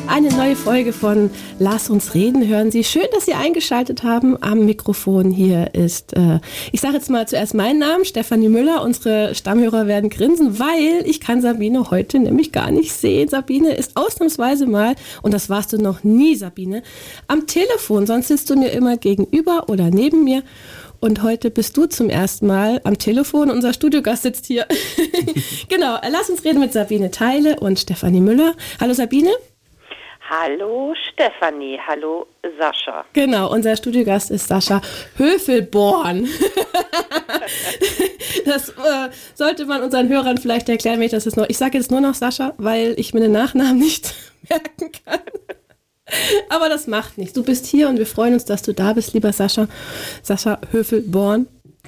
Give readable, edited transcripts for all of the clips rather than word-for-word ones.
Eine neue Folge von Lass uns reden hören Sie. Schön, dass Sie eingeschaltet haben. Am Mikrofon hier ist, ich sage jetzt mal zuerst meinen Namen, Stefanie Müller. Unsere Stammhörer werden grinsen, weil ich kann Sabine heute nämlich gar nicht sehen. Sabine ist ausnahmsweise mal, und das warst du noch nie, Sabine, am Telefon. Sonst sitzt du mir immer gegenüber oder neben mir. Und heute bist du zum ersten Mal am Telefon. Unser Studiogast sitzt hier. Genau, lass uns reden mit Sabine Theile und Stefanie Müller. Hallo Sabine. Hallo Stefanie, hallo Sascha. Genau, unser Studiogast ist Sascha Höfelborn. Das sollte man unseren Hörern vielleicht erklären, wenn ich das jetzt noch... Ich sage jetzt nur noch Sascha, weil ich mir den Nachnamen nicht merken kann. Aber das macht nichts. Du bist hier und wir freuen uns, dass du da bist, lieber Sascha. Sascha Höfelborn.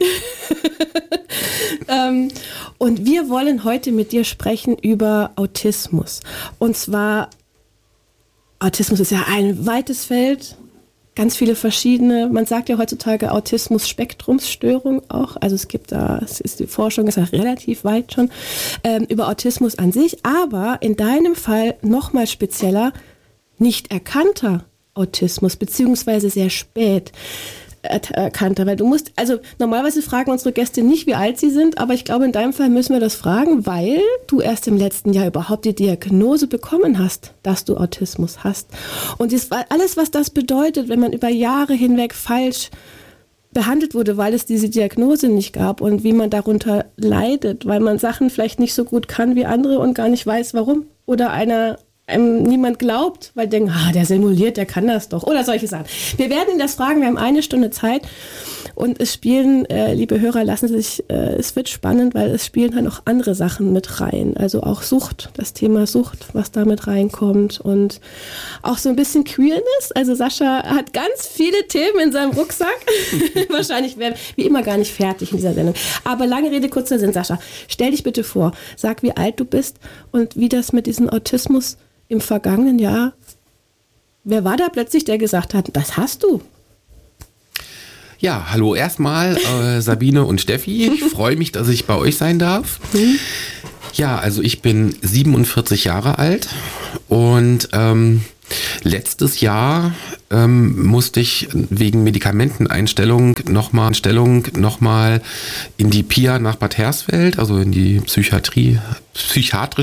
Und wir wollen heute mit dir sprechen über Autismus. Und zwar, Autismus ist ja ein weites Feld, ganz viele verschiedene, man sagt ja heutzutage Autismus-Spektrumsstörung auch, also es gibt da, die Forschung ist ja relativ weit schon, über Autismus an sich, aber in deinem Fall nochmal spezieller, nicht erkannter Autismus, beziehungsweise sehr spät erkannter, weil du musst, also normalerweise fragen unsere Gäste nicht, wie alt sie sind, aber ich glaube, in deinem Fall müssen wir das fragen, weil du erst im letzten Jahr überhaupt die Diagnose bekommen hast, dass du Autismus hast. Und das war alles, was das bedeutet, wenn man über Jahre hinweg falsch behandelt wurde, weil es diese Diagnose nicht gab und wie man darunter leidet, weil man Sachen vielleicht nicht so gut kann wie andere und gar nicht weiß, warum. Oder einem niemand glaubt, weil denken, der simuliert, der kann das doch. Oder solche Sachen. Wir werden ihn das fragen, wir haben 1 Stunde Zeit und es spielen, liebe Hörer, lassen Sie sich, es wird spannend, weil es spielen halt auch andere Sachen mit rein. Also auch Sucht, das Thema Sucht, was da mit reinkommt und auch so ein bisschen Queerness. Also Sascha hat ganz viele Themen in seinem Rucksack. Wahrscheinlich werden wir immer gar nicht fertig in dieser Sendung. Aber lange Rede, kurzer Sinn, Sascha. Stell dich bitte vor, sag, wie alt du bist und wie das mit diesem Autismus im vergangenen Jahr, wer war da plötzlich, der gesagt hat, das hast du? Ja, hallo erstmal Sabine und Steffi. Ich freue mich, dass ich bei euch sein darf. Ja, also ich bin 47 Jahre alt und letztes Jahr musste ich wegen Medikamenteneinstellung nochmal in die PIA nach Bad Hersfeld, also in die psychiatrische